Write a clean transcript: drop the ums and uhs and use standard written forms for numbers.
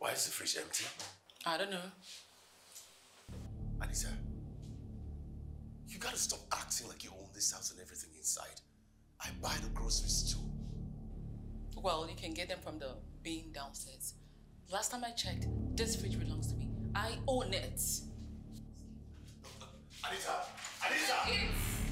Why is the fridge empty? I don't know. Anita, you gotta stop acting like you own this house and everything inside. I buy the groceries too. Well, you can get them from the bin downstairs. Last time I checked, this fridge belongs to me. I own it. Anita! Anita!